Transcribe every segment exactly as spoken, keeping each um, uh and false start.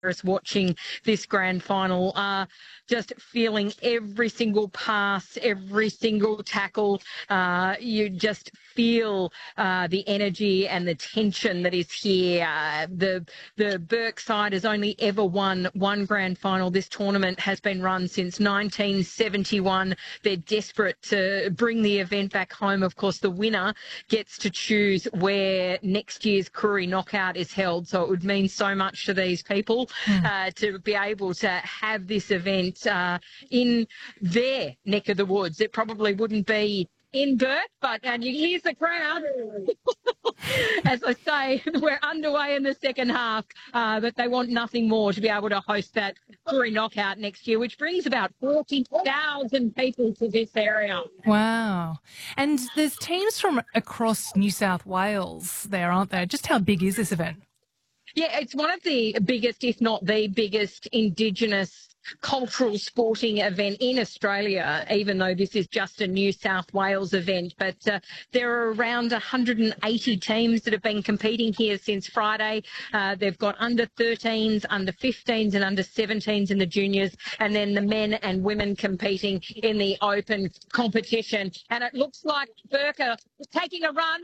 watching this grand final are just feeling every single pass, every single tackle. Uh, you just feel uh, the energy and the tension that is here. Uh, the the Burke side has only ever won one grand final. This tournament has been run since nineteen seventy-one. They're desperate to bring the event back home. Of course, the winner gets to choose where next year's Koori Knockout is held. So it would mean so much to these people mm. uh, to be able to have this event uh, in their neck of the woods. It probably wouldn't be in Burke, but and you hear the crowd. As I say, we're underway in the second half, uh, but they want nothing more to be able to host that Koori Knockout next year, which brings about forty thousand people to this area. Wow. And there's teams from across New South Wales there, aren't there? Just how big is this event? Yeah, it's one of the biggest, if not the biggest, Indigenous cultural sporting event in Australia, even though this is just a New South Wales event. But uh, there are around one hundred eighty teams that have been competing here since Friday. Uh, they've got under thirteens, under fifteens and under seventeens in the juniors, and then the men and women competing in the open competition. And it looks like Burke are taking a run.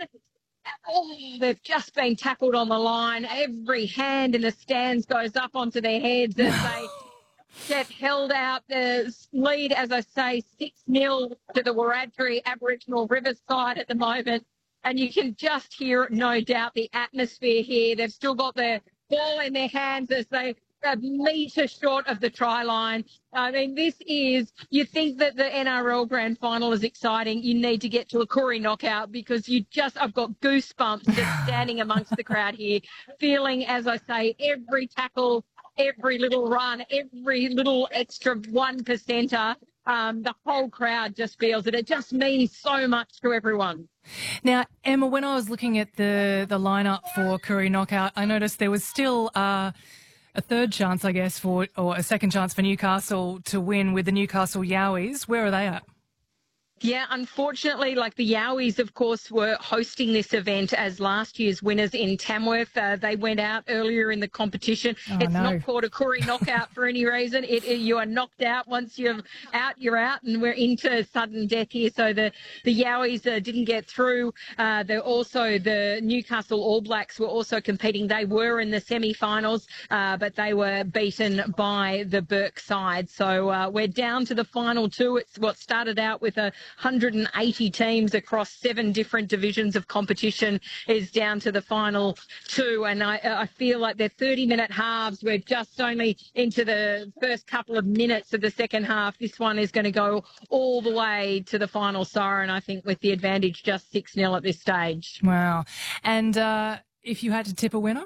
Oh, they've just been tackled on the line. Every hand in the stands goes up onto their heads as they get held out. The lead, as I say, six nil to the Wiradjuri Aboriginal Rivers side at the moment. And you can just hear, no doubt, the atmosphere here. They've still got their ball in their hands as they a metre short of the try line. I mean, this is, you think that the N R L Grand Final is exciting, you need to get to a Koori Knockout because you just, I've got goosebumps just standing amongst the crowd here, feeling, as I say, every tackle, every little run, every little extra one percenter. Um, the whole crowd just feels it. It just means so much to everyone. Now, Emma, when I was looking at the, the lineup for Koori Knockout, I noticed there was still uh, a third chance, I guess, for or a second chance for Newcastle to win with the Newcastle Yowies. Where are they at? Yeah, unfortunately, like the Yowies, of course, were hosting this event as last year's winners in Tamworth. Uh, they went out earlier in the competition. Oh, it's no. not called a Koori Knockout for any reason. It, it, you are knocked out. Once you're out, you're out, and we're into sudden death here. So the, the Yowies uh, didn't get through. Uh, they're also, the Newcastle All Blacks were also competing. They were in the semi-finals, uh, but they were beaten by the Burke side. So uh, we're down to the final two. It's what started out with a one hundred eighty teams across seven different divisions of competition is down to the final two. And I, I feel like they're thirty-minute halves. We're just only into the first couple of minutes of the second half. This one is going to go all the way to the final siren, I think, with the advantage just six nil at this stage. Wow. And uh, if you had to tip a winner?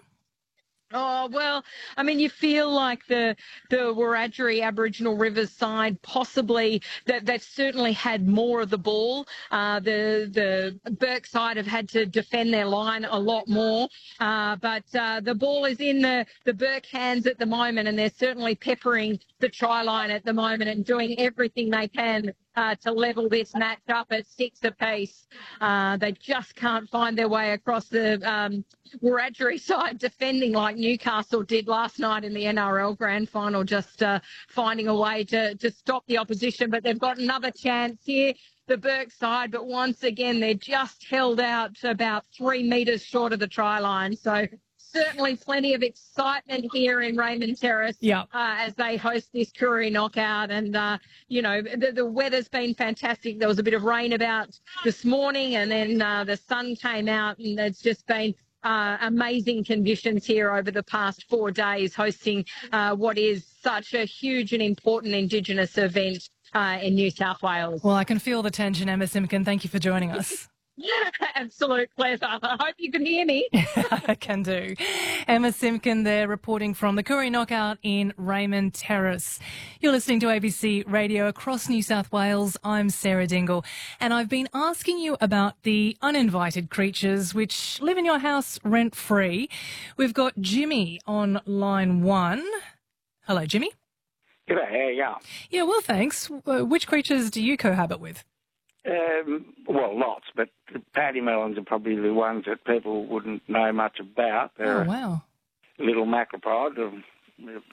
Oh, well, I mean, you feel like the the Wiradjuri Aboriginal Rivers side possibly that they've certainly had more of the ball. Uh, the the Burke side have had to defend their line a lot more, uh, but uh, the ball is in the, the Burke hands at the moment, and they're certainly peppering the try line at the moment and doing everything they can Uh, to level this match up at six apiece. Uh, they just can't find their way across the um, Wiradjuri side defending like Newcastle did last night in the N R L Grand Final, just uh, finding a way to, to stop the opposition. But they've got another chance here, the Burke side, but once again, they're just held out to about three metres short of the try line. So certainly plenty of excitement here in Raymond Terrace yep. uh, as they host this Koori Knockout. And, uh, you know, the, the weather's been fantastic. There was a bit of rain about this morning, and then uh, the sun came out, and it's just been uh, amazing conditions here over the past four days hosting uh, what is such a huge and important Indigenous event uh, in New South Wales. Well, I can feel the tension, Emma Simpkin. Thank you for joining us. Absolute pleasure. I hope you can hear me. I can do. Emma Simpkin there reporting from the Koori Knockout in Raymond Terrace. You're listening to A B C Radio across New South Wales. I'm Sarah Dingle, and I've been asking you about the uninvited creatures which live in your house rent-free. We've got Jimmy on line one. Hello, Jimmy. G'day, how are you? Yeah, well, thanks. Uh, which creatures do you cohabit with? Um, well, lots, but the paddy melons are probably the ones that people wouldn't know much about. They're oh, wow. a little macropod, a